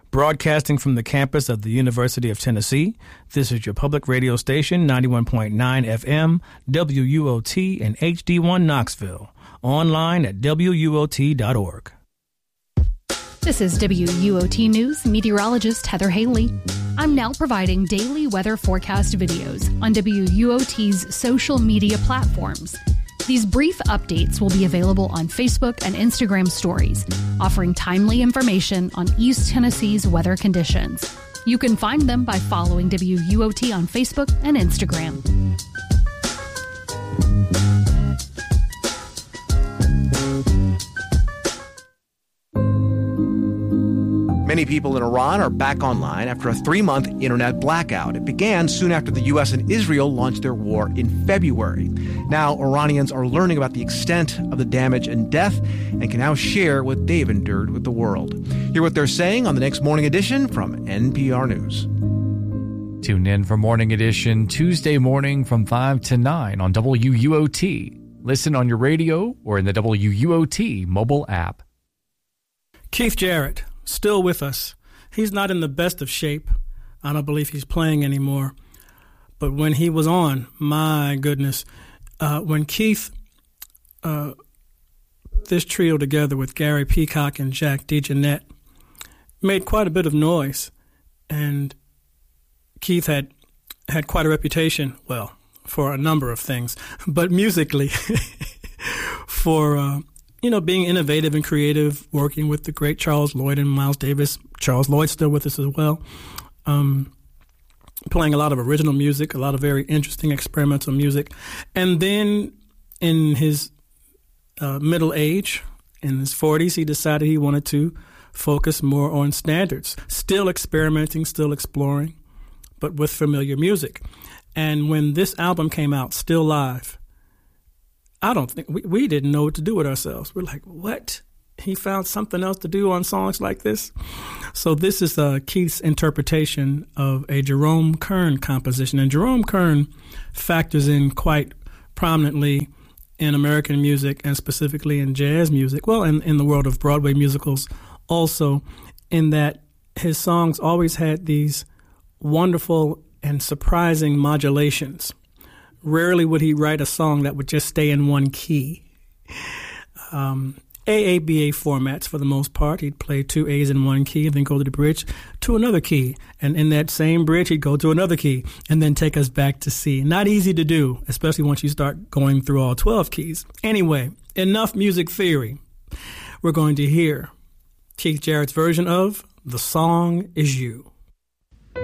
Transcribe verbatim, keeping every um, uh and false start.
Broadcasting from the campus of the University of Tennessee, this is your public radio station, ninety-one point nine F M, W U O T, and H D one Knoxville. Online at W U O T dot org. This is W U O T News meteorologist Heather Haley. I'm now providing daily weather forecast videos on W U O T's social media platforms. These brief updates will be available on Facebook and Instagram stories, offering timely information on East Tennessee's weather conditions. You can find them by following W U O T on Facebook and Instagram. Many people in Iran are back online after a three-month internet blackout. It began soon after the U S and Israel launched their war in February. Now, Iranians are learning about the extent of the damage and death and can now share what they've endured with the world. Hear what they're saying on the next Morning Edition from N P R News. Tune in for Morning Edition Tuesday morning from five to nine on W U O T. Listen on your radio or in the W U O T mobile app. Keith Jarrett, still with us. He's not in the best of shape. I don't believe he's playing anymore. But when he was on, my goodness, uh, when Keith, uh, this trio together with Gary Peacock and Jack DeJohnette, made quite a bit of noise. And Keith had had quite a reputation, well, for a number of things, but musically, for uh, you know, being innovative and creative, working with the great Charles Lloyd and Miles Davis. Charles Lloyd's still with us as well. Um, playing a lot of original music, a lot of very interesting experimental music. And then in his uh, middle age, in his forties, he decided he wanted to focus more on standards, still experimenting, still exploring, but with familiar music. And when this album came out, Still Live, I don't think, we, we didn't know what to do with ourselves. We're like, what? He found something else to do on songs like this? So this is uh, Keith's interpretation of a Jerome Kern composition. And Jerome Kern factors in quite prominently in American music and specifically in jazz music, well, in, in the world of Broadway musicals also, in that his songs always had these wonderful and surprising modulations. Rarely would he write a song that would just stay in one key. Um, A A B A formats for the most part. He'd play two A's in one key and then go to the bridge to another key. And in that same bridge, he'd go to another key and then take us back to C. Not easy to do, especially once you start going through all twelve keys. Anyway, enough music theory. We're going to hear Keith Jarrett's version of The Song Is You.